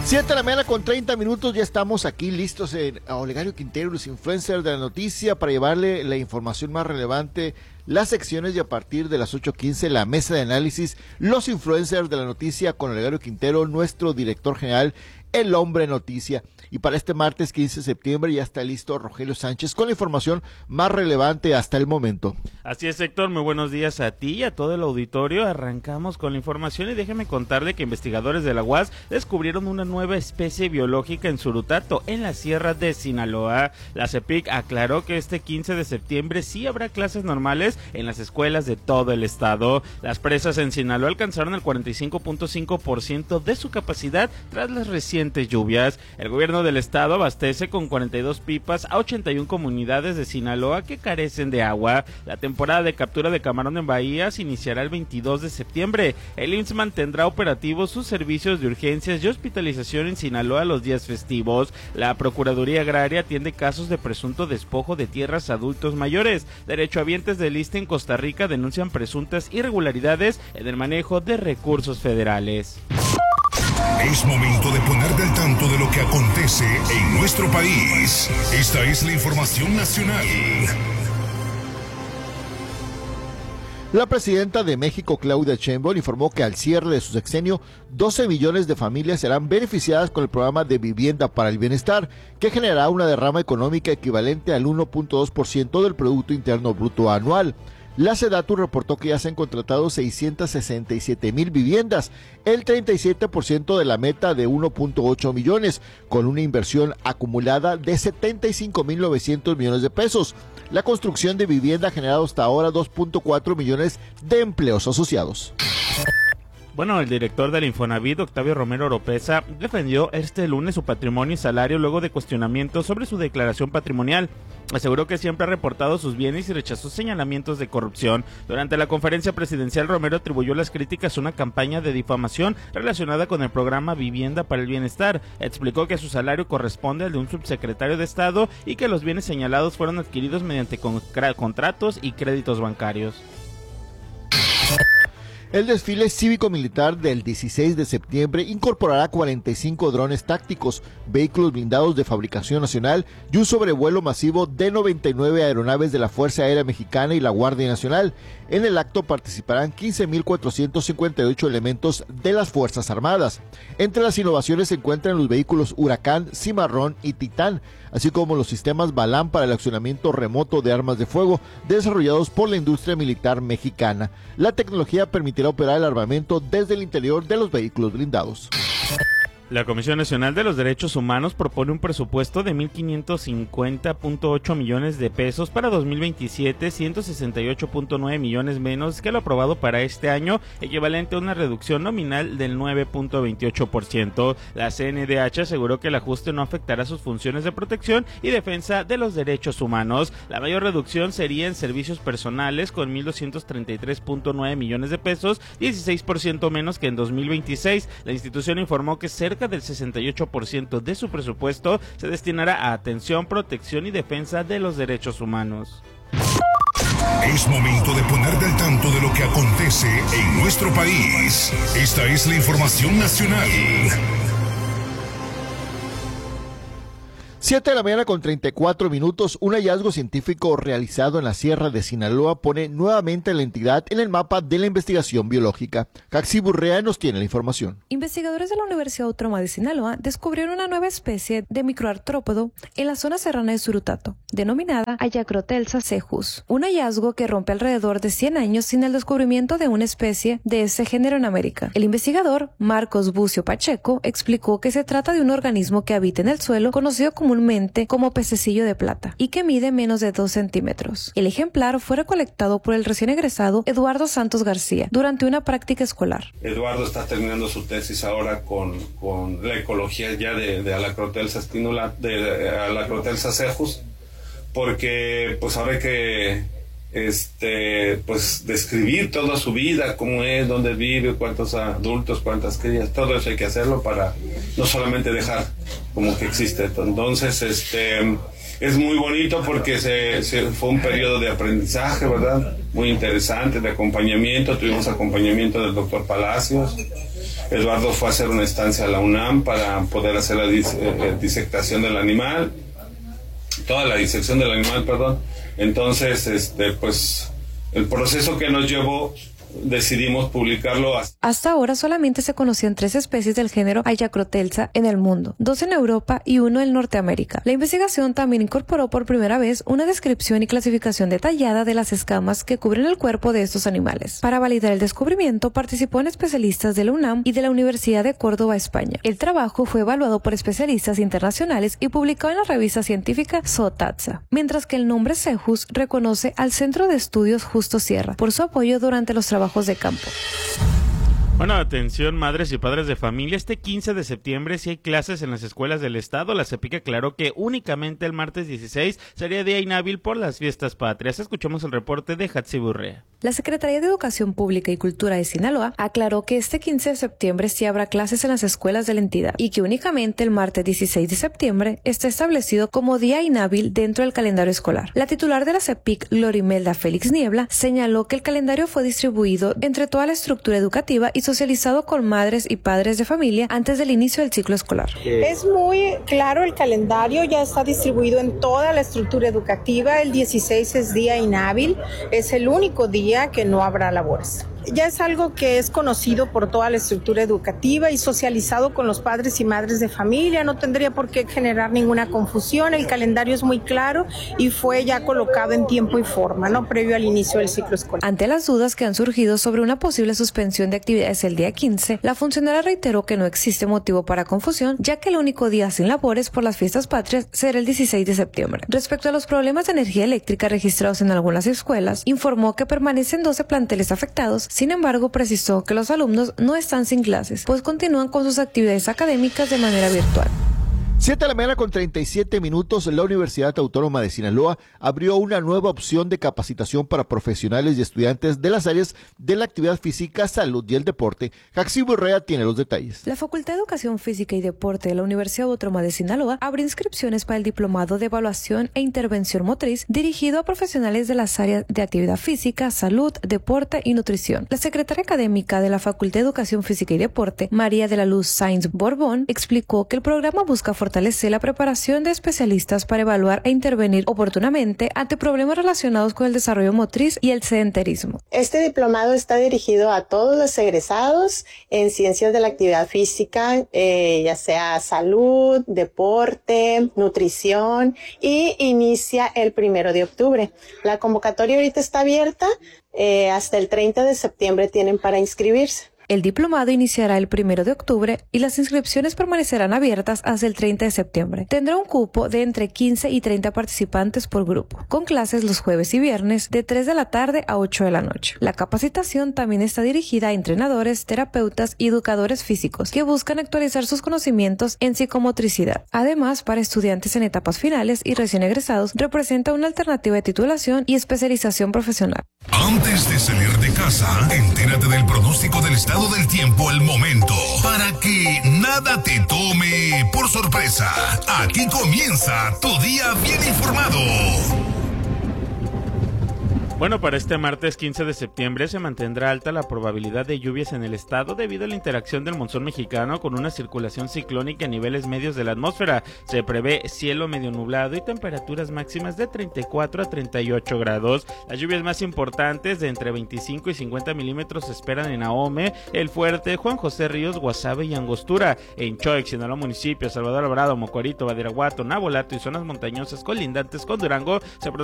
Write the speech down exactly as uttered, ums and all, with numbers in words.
siete de la mañana con treinta minutos, ya estamos aquí listos en Olegario Quintero, los influencers de la noticia, para llevarle la información más relevante, las secciones, y a partir de las ocho quince la mesa de análisis, los influencers de la noticia con Olegario Quintero, nuestro director general, el hombre noticia. Y para este martes quince de septiembre ya está listo Rogelio Sánchez con la información más relevante hasta el momento. Así es, Héctor, muy buenos días a ti y a todo el auditorio. Arrancamos con la información y déjeme contarle que investigadores de la U A S descubrieron una nueva especie biológica en Surutato, en la sierra de Sinaloa. La CEPIC aclaró que este quince de septiembre sí habrá clases normales en las escuelas de todo el estado. Las presas en Sinaloa alcanzaron el cuarenta y cinco punto cinco por ciento de su capacidad tras las recientes lluvias. El gobierno del estado abastece con cuarenta y dos pipas a ochenta y una comunidades de Sinaloa que carecen de agua. La temporada de captura de camarón en Bahía se iniciará el veintidós de septiembre. El I M S S mantendrá operativos sus servicios de urgencias y hospitalización en Sinaloa los días festivos. La Procuraduría Agraria atiende casos de presunto despojo de tierras a adultos mayores. Derechohabientes del ISSSTE en Costa Rica denuncian presuntas irregularidades en el manejo de recursos federales. Es momento de ponerte al tanto de lo que acontece en nuestro país. Esta es la información nacional. La presidenta de México, Claudia Sheinbaum, informó que al cierre de su sexenio, doce millones de familias serán beneficiadas con el programa de Vivienda para el Bienestar, que generará una derrama económica equivalente al uno punto dos por ciento del Producto Interno Bruto anual. La SEDATU reportó que ya se han contratado seiscientas sesenta y siete mil viviendas, el treinta y siete por ciento de la meta de uno punto ocho millones, con una inversión acumulada de setenta y cinco mil novecientos millones de pesos. La construcción de vivienda ha generado hasta ahora dos punto cuatro millones de empleos asociados. Bueno, el director del Infonavit, Octavio Romero Oropesa, defendió este lunes su patrimonio y salario luego de cuestionamientos sobre su declaración patrimonial. Aseguró que siempre ha reportado sus bienes y rechazó señalamientos de corrupción. Durante la conferencia presidencial, Romero atribuyó las críticas a una campaña de difamación relacionada con el programa Vivienda para el Bienestar. Explicó que su salario corresponde al de un subsecretario de Estado y que los bienes señalados fueron adquiridos mediante con- contratos y créditos bancarios. El desfile cívico-militar del dieciséis de septiembre incorporará cuarenta y cinco drones tácticos, vehículos blindados de fabricación nacional y un sobrevuelo masivo de noventa y nueve aeronaves de la Fuerza Aérea Mexicana y la Guardia Nacional. En el acto participarán quince mil cuatrocientos cincuenta y ocho elementos de las Fuerzas Armadas. Entre las innovaciones se encuentran los vehículos Huracán, Cimarrón y Titán, así como los sistemas Balam para el accionamiento remoto de armas de fuego desarrollados por la industria militar mexicana. La tecnología permitirá operar el armamento desde el interior de los vehículos blindados. La Comisión Nacional de los Derechos Humanos propone un presupuesto de mil quinientos cincuenta punto ocho millones de pesos para dos mil veintisiete, ciento sesenta y ocho punto nueve millones menos que lo aprobado para este año, equivalente a una reducción nominal del nueve punto veintiocho por ciento. La C N D H aseguró que el ajuste no afectará sus funciones de protección y defensa de los derechos humanos. La mayor reducción sería en servicios personales con mil doscientos treinta y tres punto nueve millones de pesos, dieciséis por ciento menos que en dos mil veintiséis. La institución informó que cerca del sesenta y ocho por ciento de su presupuesto se destinará a atención, protección y defensa de los derechos humanos. Es momento de ponerte al tanto de lo que acontece en nuestro país. Esta es la información nacional. siete de la mañana con treinta y cuatro minutos, un hallazgo científico realizado en la Sierra de Sinaloa pone nuevamente a la entidad en el mapa de la investigación biológica. Caxi Burrea nos tiene la información. Investigadores de la Universidad Autónoma de Sinaloa descubrieron una nueva especie de microartrópodo en la zona serrana de Surutato, denominada Ayacrotelsa cejus. Un hallazgo que rompe alrededor de cien años sin el descubrimiento de una especie de ese género en América. El investigador, Marcos Bucio Pacheco, explicó que se trata de un organismo que habita en el suelo, conocido como como pececillo de plata y que mide menos de dos centímetros. El ejemplar fue recolectado por el recién egresado Eduardo Santos García durante una práctica escolar. Eduardo está terminando su tesis ahora con, con la ecología ya de, de Alacrotelsa stinula, de, de Alacrotelsa cejus, porque pues ahora hay que este, pues describir toda su vida, cómo es, dónde vive, cuántos adultos, cuántas crías, todo eso hay que hacerlo para no solamente dejar como que existe. Entonces, este, es muy bonito porque se, se fue un periodo de aprendizaje, ¿verdad? Muy interesante, de acompañamiento. Tuvimos acompañamiento del doctor Palacios. Eduardo fue a hacer una estancia a la UNAM para poder hacer la dis, eh, disectación del animal, toda la disección del animal, perdón. Entonces, este, pues, el proceso que nos llevó, decidimos publicarlo. Hasta... hasta ahora solamente se conocían tres especies del género Ayacrotelsa en el mundo, dos en Europa y uno en Norteamérica. La investigación también incorporó por primera vez una descripción y clasificación detallada de las escamas que cubren el cuerpo de estos animales. Para validar el descubrimiento participaron especialistas de la UNAM y de la Universidad de Córdoba, España. El trabajo fue evaluado por especialistas internacionales y publicado en la revista científica Zootaxa, mientras que el nombre Cejus reconoce al Centro de Estudios Justo Sierra por su apoyo durante los trabajos de campo. Bueno, atención madres y padres de familia, este quince de septiembre sí hay clases en las escuelas del estado. La CEPIC aclaró que únicamente el martes dieciséis sería día inhábil por las fiestas patrias. Escuchemos el reporte de Hatsi Burrea. La Secretaría de Educación Pública y Cultura de Sinaloa aclaró que este quince de septiembre sí habrá clases en las escuelas de la entidad y que únicamente el martes dieciséis de septiembre está establecido como día inhábil dentro del calendario escolar. La titular de la CEPIC, Glorimelda Félix Niebla, señaló que el calendario fue distribuido entre toda la estructura educativa y socializado con madres y padres de familia antes del inicio del ciclo escolar. Es muy claro el calendario, ya está distribuido en toda la estructura educativa. El dieciséis es día inhábil, es el único día que no habrá labores. Ya es algo que es conocido por toda la estructura educativa y socializado con los padres y madres de familia. No tendría por qué generar ninguna confusión. El calendario es muy claro y fue ya colocado en tiempo y forma, ¿no? Previo al inicio del ciclo escolar. Ante las dudas que han surgido sobre una posible suspensión de actividades el día quince, la funcionaria reiteró que no existe motivo para confusión, ya que el único día sin labores por las fiestas patrias será el dieciséis de septiembre. Respecto a los problemas de energía eléctrica registrados en algunas escuelas, informó que permanecen doce planteles afectados. Sin embargo, precisó que los alumnos no están sin clases, pues continúan con sus actividades académicas de manera virtual. siete de la mañana con treinta y siete minutos, la Universidad Autónoma de Sinaloa abrió una nueva opción de capacitación para profesionales y estudiantes de las áreas de la actividad física, salud y el deporte. Jaxi Borrea tiene los detalles. La Facultad de Educación Física y Deporte de la Universidad Autónoma de Sinaloa abrió inscripciones para el Diplomado de Evaluación e Intervención Motriz dirigido a profesionales de las áreas de actividad física, salud, deporte y nutrición. La secretaria académica de la Facultad de Educación Física y Deporte, María de la Luz Sainz Borbón, explicó que el programa busca fortalecer la preparación de especialistas para evaluar e intervenir oportunamente ante problemas relacionados con el desarrollo motriz y el sedentarismo. Este diplomado está dirigido a todos los egresados en ciencias de la actividad física, eh, ya sea salud, deporte, nutrición, y inicia el primero de octubre. La convocatoria ahorita está abierta, eh, hasta el treinta de septiembre tienen para inscribirse. El diplomado iniciará el primero de octubre y las inscripciones permanecerán abiertas hasta el treinta de septiembre. Tendrá un cupo de entre quince y treinta participantes por grupo, con clases los jueves y viernes de tres de la tarde a ocho de la noche. La capacitación también está dirigida a entrenadores, terapeutas y educadores físicos que buscan actualizar sus conocimientos en psicomotricidad. Además, para estudiantes en etapas finales y recién egresados, representa una alternativa de titulación y especialización profesional. Antes de salir de casa, entérate del pronóstico del estado del tiempo al momento, para que nada te tome por sorpresa. Aquí comienza tu día bien informado. Bueno, para este martes quince de septiembre se mantendrá alta la probabilidad de lluvias en el estado debido a la interacción del monzón mexicano con una circulación ciclónica a niveles medios de la atmósfera. Se prevé cielo medio nublado y temperaturas máximas de treinta y cuatro a treinta y ocho grados. Las lluvias más importantes de entre veinticinco y cincuenta milímetros se esperan en Ahome, El Fuerte, Juan José Ríos, Guasave y Angostura. En Choix, Sinaloa municipio, Salvador Alvarado, Mocorito, Badiraguato, Nabolato y zonas montañosas colindantes con Durango se